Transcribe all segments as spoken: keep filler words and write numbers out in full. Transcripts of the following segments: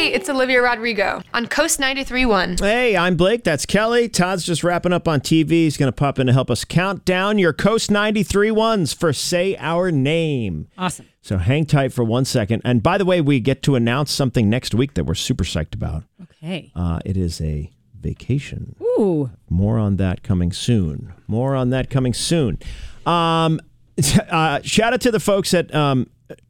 Hey, it's Olivia Rodrigo on Coast ninety-three point one. Hey, I'm Blake. That's Kelly. Todd's just wrapping up on T V. He's going to pop in to help us count down your Coast ninety-three ones for Say Our Name. Awesome. So hang tight for one second. And by the way, we get to announce something next week that we're super psyched about. Okay. Uh, it is a vacation. Ooh. More on that coming soon. More on that coming soon. Um, uh, shout out to the folks at um,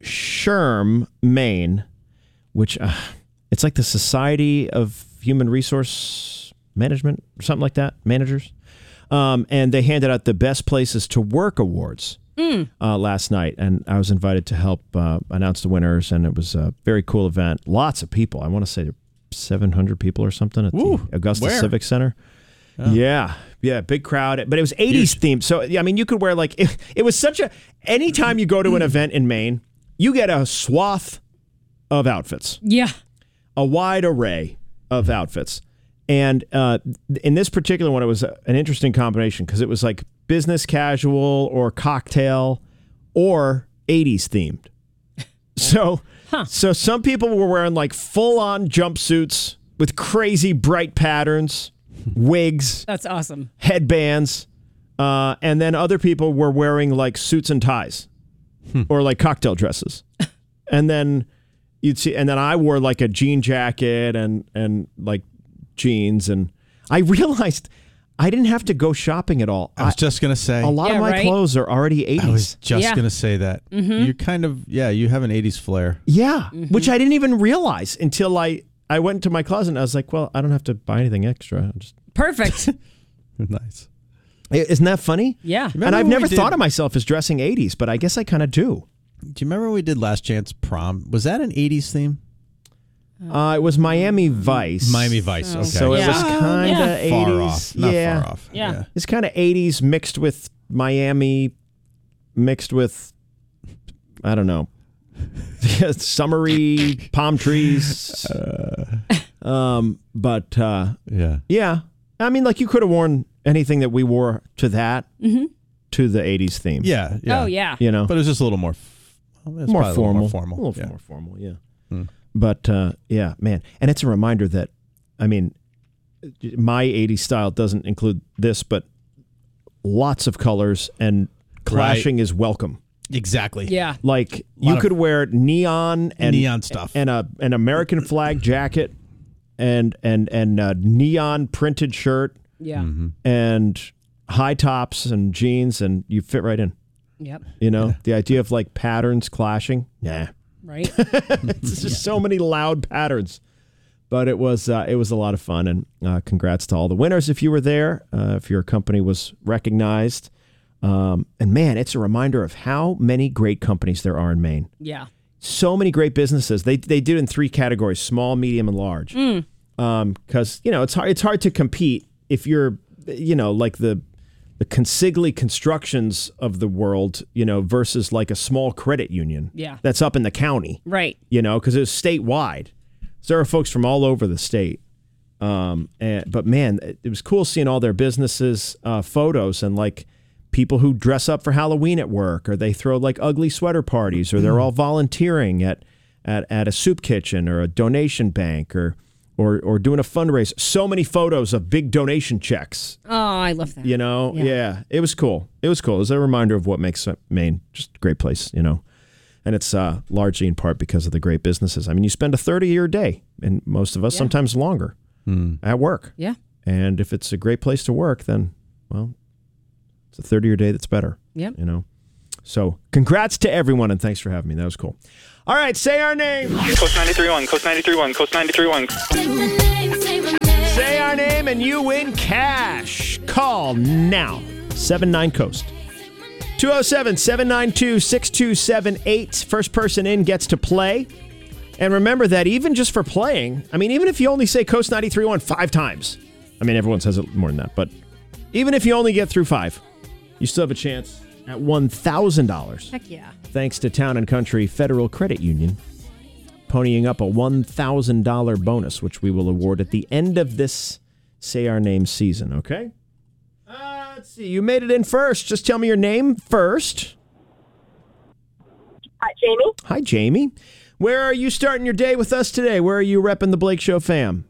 Sherm, Maine, which uh, it's like the Society of Human Resource Management or something like that, managers. Um, and they handed out the Best Places to Work awards mm. uh, last night. And I was invited to help uh, announce the winners. And it was a very cool event. Lots of people. I want to say seven hundred people or something at Ooh, the Augusta where? Civic Center. Oh. Yeah. Yeah. Big crowd. But it was eighties Huge. themed. So, yeah, I mean, you could wear like, it, it was such a, anytime you go to an event in Maine, you get a swath of outfits. Yeah. A wide array of outfits. And uh, in this particular one, it was a, an interesting combination because it was like business casual or cocktail or eighties themed. So, huh. so some people were wearing like full on jumpsuits with crazy bright patterns, wigs. That's awesome. Headbands. Uh, and then other people were wearing like suits and ties or like cocktail dresses. And then you'd see, and then I wore like a jean jacket and, and like jeans. And I realized I didn't have to go shopping at all. I was I, just going to say. A lot yeah, of my right? clothes are already eighties. I was just Yeah. going to say that. Mm-hmm. You're kind of, yeah, you have an eighties flair. Yeah, Mm-hmm. which I didn't even realize until I, I went into my closet and I was like, well, I don't have to buy anything extra. I'm just Perfect. Nice. Isn't that funny? Yeah. Remember And I've when never we did- thought of myself as dressing eighties, but I guess I kind of do. Do you remember when we did Last Chance Prom? Was that an eighties theme? Uh, it was Miami Vice. Miami Vice. Oh. Okay. So it Yeah. was kind of Yeah. eighties. Far off. Not yeah. far off. Yeah. It's kind of eighties mixed with Miami, mixed with, I don't know, summery palm trees. Uh, Um, but uh, yeah. yeah, I mean, like you could have worn anything that we wore to that, Mm-hmm. to the eighties theme. Yeah. Yeah. Oh, yeah. You know, But it was just a little more, f- well, it's more probably a little formal. more formal. A little Yeah. more formal, yeah. Hmm. But uh, yeah, man. And it's a reminder that, I mean, my eighties style doesn't include this, but lots of colors and clashing is welcome. Exactly. Yeah. Like you of could wear neon and neon stuff and a an American flag jacket and and and a neon printed shirt Yeah. Mm-hmm. and high tops and jeans and you fit right in. Yep. You know, Yeah. the idea of like patterns clashing. Nah. Right. It's just so many loud patterns. But it was uh, it was a lot of fun, and uh, congrats to all the winners if you were there, uh, if your company was recognized. Um, and man, it's a reminder of how many great companies there are in Maine. Yeah. So many great businesses. They they do it in three categories: small, medium, and large. Mm. Um, because you know it's hard it's hard to compete if you're you know like the the Consigli Constructions of the world, you know, versus like a small credit union. Yeah. That's up in the county. Right. You know, because it was statewide. So there are folks from all over the state. Um, and, but man, it, it was cool seeing all their businesses uh, photos and like people who dress up for Halloween at work, or they throw like ugly sweater parties, or they're all volunteering at, at, at a soup kitchen or a donation bank, or, or, or doing a fundraiser. So many photos of big donation checks. Oh, I love that. You know, Yeah. yeah, it was cool. It was cool. It was a reminder of what makes Maine just a great place, you know. And it's uh, largely in part because of the great businesses. I mean, you spend a third of your day, and most of us Yeah. sometimes longer, Hmm. at work. Yeah. And if it's a great place to work, then, well, it's a third of your day that's better. Yep. You know? So congrats to everyone, and thanks for having me. That was cool. All right, say our name. Coast ninety-three point one, Coast ninety-three point one, Coast ninety-three point one. Say our name, and you win cash. Call now. seven nine Coast. two oh seven, seven nine two, six two seven eight. First person in gets to play. And remember that even just for playing, I mean, even if you only say Coast ninety-three point one five times, I mean, everyone says it more than that, but even if you only get through five, you still have a chance at one thousand dollars. Heck yeah. Thanks to Town and Country Federal Credit Union, ponying up a one thousand dollars bonus, which we will award at the end of this Say Our Name season, okay? Uh, let's see. You made it in first. Just tell me your name first. Hi, Jamie. Hi, Jamie. Where are you starting your day with us today? Where are you repping the Blake Show fam?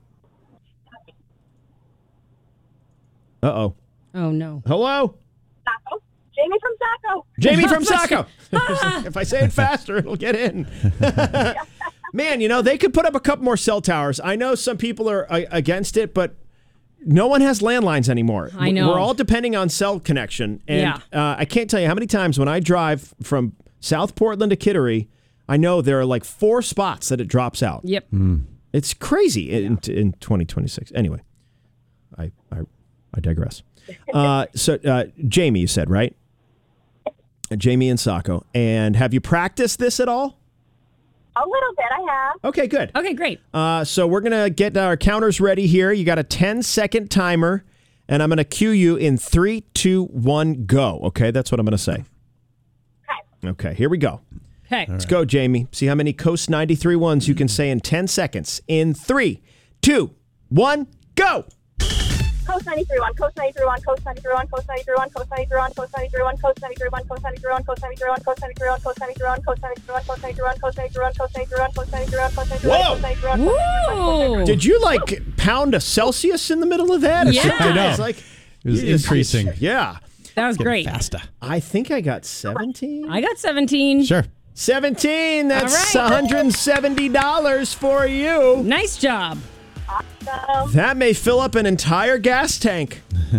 Uh-oh. Oh, no. Hello? Saco. Jamie from Saco. Jamie from Saco. If I say it faster, it'll get in. Man, you know, they could put up a couple more cell towers. I know some people are uh, against it, but no one has landlines anymore. I know. We're all depending on cell connection. And Yeah. uh, I can't tell you how many times when I drive from South Portland to Kittery, I know there are like four spots that it drops out. Yep. It's crazy in, in twenty twenty-six. Anyway, I I, I digress. Uh, so, uh, Jamie, you said, right? Uh, Jamie and Saco. And have you practiced this at all? A little bit, I have. Okay, good. Okay, great. Uh, so we're going to get our counters ready here. You got a ten-second timer, and I'm going to cue you in three, two, one, go. Okay, that's what I'm going to say. Okay. Okay, here we go. Okay. Let's go, Jamie. See how many Coast ninety-three ones you can say in ten seconds. In three, two, one, go. Coast ninety-three one, Coast ninety-three one, Coast ninety-three one, Coast ninety-three one, Coast ninety-three one, Coast ninety-three one, Coast ninety-three one, Coast ninety-three one, Coast ninety-three one, Coast ninety-three one, Coast ninety-three one, Coast ninety-three one, Coast ninety-three one, Coast ninety-three one, Coast ninety-three one, Coast ninety-three one, Coast ninety-three one, Coast ninety-three one, Woo! Did you like pound a Celsius in the middle of that? It's- Yeah. I know. It's like It was you just- increasing. Yeah. That was great. Faster. I think I got seventeen. I got seventeen. Sure. seventeen. That's All right. one hundred seventy dollars for you. Nice job. Um, That may fill up an entire gas tank.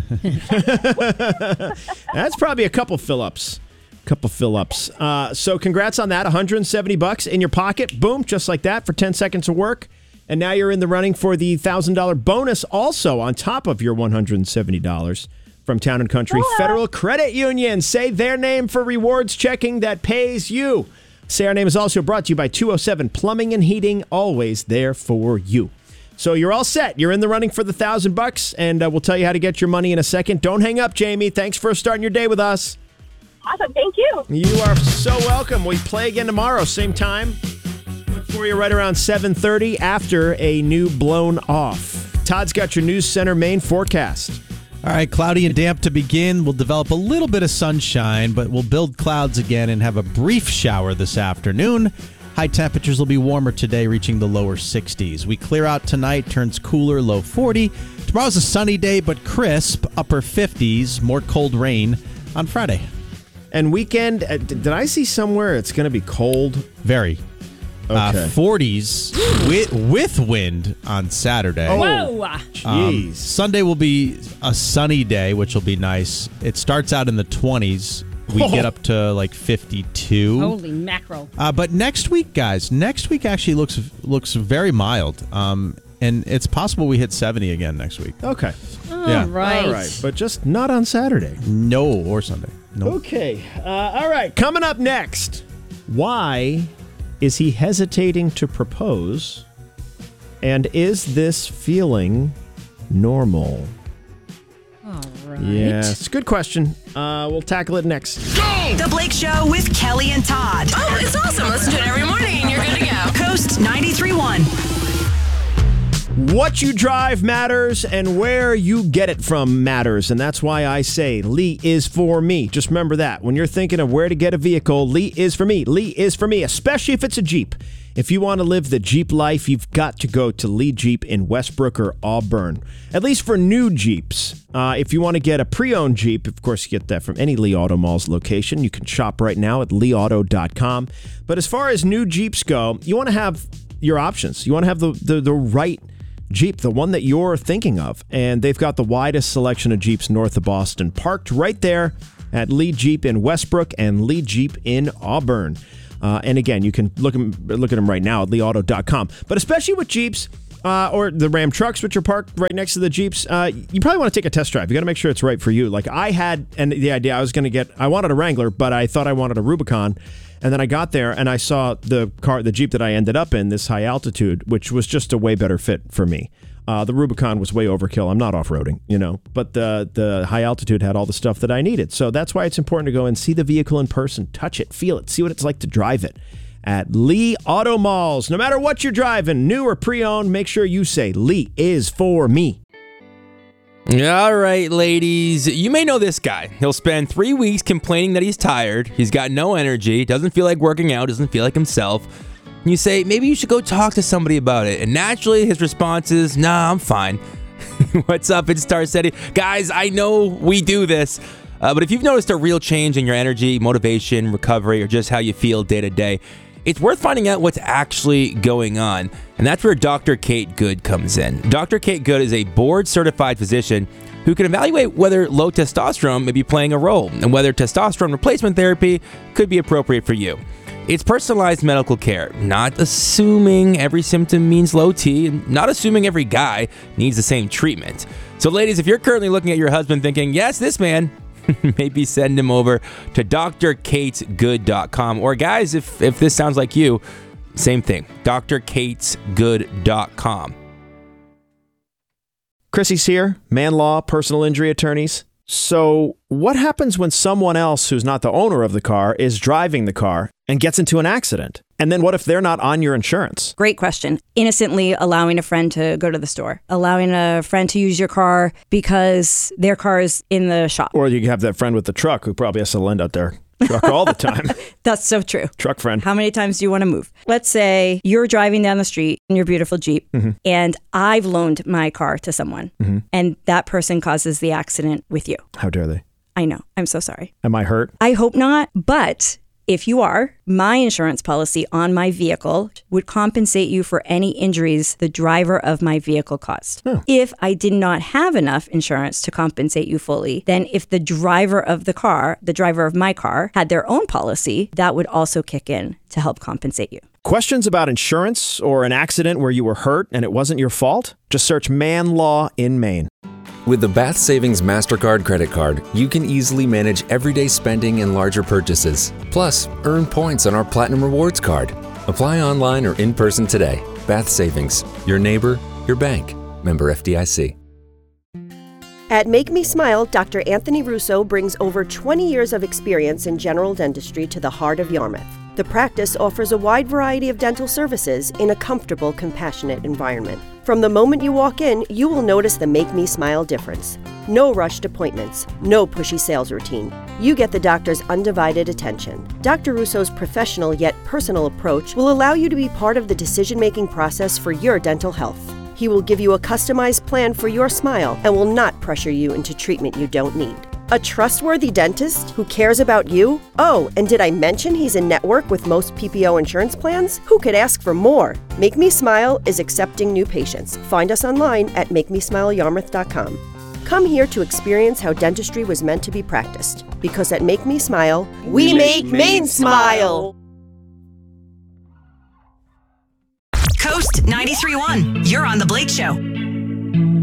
That's probably a couple fill-ups. Couple fill-ups. Uh, so congrats on that. one hundred seventy bucks in your pocket. Boom, just like that for ten seconds of work. And now you're in the running for the one thousand dollars bonus also on top of your one hundred seventy dollars from Town and Country Federal Credit Union. Say their name for rewards checking that pays you. Say our name is also brought to you by two oh seven Plumbing and Heating, always there for you. So you're all set. You're in the running for the thousand bucks, and uh, we'll tell you how to get your money in a second. Don't hang up, Jamie. Thanks for starting your day with us. awesome, thank you. You are so welcome. We play again tomorrow, same time. Look for you right around seven thirty after a new blown off. Todd's got your News Center Maine forecast. All right, cloudy and damp to begin. We'll develop a little bit of sunshine, but we'll build clouds again and have a brief shower this afternoon. High temperatures will be warmer today, reaching the lower sixties. We clear out tonight, turns cooler, low forty. Tomorrow's a sunny day, but crisp, upper fifties. More cold rain on Friday. And weekend, uh, did I see somewhere it's going to be cold? Very. Okay. Uh, forties with, with wind on Saturday. Oh. Whoa. Jeez. Um, Sunday will be a sunny day, which will be nice. It starts out in the twenties. We Oh. get up to like fifty-two. Holy mackerel. Uh, but next week, guys, next week actually looks looks very mild. Um, and it's possible we hit seventy again next week. Okay. All Yeah. right. All right. But just not on Saturday. No, or Sunday. No. Okay. Uh, all right. Coming up next, why is he hesitating to propose? And is this feeling normal? All right. Yes. Good question. Uh, we'll tackle it next. The Blake Show with Kelly and Todd. Oh, it's awesome. Listen to it every morning and you're good to go. Coast ninety-three point one. What you drive matters and where you get it from matters. And that's why I say Lee is for me. Just remember that. When you're thinking of where to get a vehicle, Lee is for me. Lee is for me, especially if it's a Jeep. If you want to live the Jeep life, you've got to go to Lee Jeep in Westbrook or Auburn, at least for new Jeeps. Uh, if you want to get a pre-owned Jeep, of course, you get that from any Lee Auto Malls location. You can shop right now at lee auto dot com. But as far as new Jeeps go, you want to have your options. You want to have the, the, the right Jeep, the one that you're thinking of. And they've got the widest selection of Jeeps north of Boston, parked right there at Lee Jeep in Westbrook and Lee Jeep in Auburn. Uh, and again, you can look, look at them right now at lee auto dot com. But especially with Jeeps uh, or the Ram trucks, which are parked right next to the Jeeps, uh, you probably want to take a test drive. You got to make sure it's right for you. Like I had, and the idea I was going to get, I wanted a Wrangler, but I thought I wanted a Rubicon. And then I got there and I saw the car, the Jeep that I ended up in, this high altitude, which was just a way better fit for me. Uh, the Rubicon was way overkill. I'm not off-roading, you know, but the the high altitude had all the stuff that I needed. So that's why it's important to go and see the vehicle in person, touch it, feel it, see what it's like to drive it at Lee Auto Malls. No matter what you're driving, new or pre-owned, make sure you say Lee is for me. All right, ladies. You may know this guy. He'll spend three weeks complaining that he's tired. He's got no energy, doesn't feel like working out, doesn't feel like himself. and you say, maybe you should go talk to somebody about it. And naturally, his response is, nah, I'm fine. What's up? It's Star City. Guys, I know we do this. Uh, but if you've noticed a real change in your energy, motivation, recovery, or just how you feel day to day, it's worth finding out what's actually going on. And that's where Doctor Kate Good comes in. Doctor Kate Good is a board-certified physician who can evaluate whether low testosterone may be playing a role and whether testosterone replacement therapy could be appropriate for you. It's personalized medical care, not assuming every symptom means low T, and not assuming every guy needs the same treatment. So ladies, if you're currently looking at your husband thinking, yes, this man, maybe send him over to D R Kates Good dot com. Or guys, if, if this sounds like you, same thing, D R Kates Good dot com. Chrissy's here, Man Law, personal injury attorneys. So what happens when someone else who's not the owner of the car is driving the car and gets into an accident? And then what if they're not on your insurance? Great question. Innocently allowing a friend to go to the store, allowing a friend to use your car because their car is in the shop. Or you have that friend with the truck who probably has to lend out their truck all the time. That's so true. Truck friend. How many times do you want to move? Let's say you're driving down the street in your beautiful Jeep, mm-hmm. and I've loaned my car to someone, mm-hmm. and that person causes the accident with you. How dare they? I know. I'm so sorry. Am I hurt? I hope not, but if you are, my insurance policy on my vehicle would compensate you for any injuries the driver of my vehicle caused. Oh. If I did not have enough insurance to compensate you fully, then if the driver of the car, the driver of my car, had their own policy, that would also kick in to help compensate you. Questions about insurance or an accident where you were hurt and it wasn't your fault? Just search Man Law in Maine. With the Bath Savings MasterCard credit card, you can easily manage everyday spending and larger purchases. Plus, earn points on our Platinum Rewards card. Apply online or in person today. Bath Savings, your neighbor, your bank. Member F D I C. At Make Me Smile, Doctor Anthony Russo brings over twenty years of experience in general dentistry to the heart of Yarmouth. The practice offers a wide variety of dental services in a comfortable, compassionate environment. From the moment you walk in, you will notice the Make Me Smile difference. No rushed appointments, no pushy sales routine. You get the doctor's undivided attention. Doctor Russo's professional yet personal approach will allow you to be part of the decision-making process for your dental health. He will give you a customized plan for your smile and will not pressure you into treatment you don't need. A trustworthy dentist who cares about you? Oh, and did I mention he's in network with most P P O insurance plans? Who could ask for more? Make Me Smile is accepting new patients. Find us online at make me smile yarmouth dot com. Come here to experience how dentistry was meant to be practiced. Because at Make Me Smile, we, we make Maine smile! Coast ninety-three point one, you're on The Blake Show.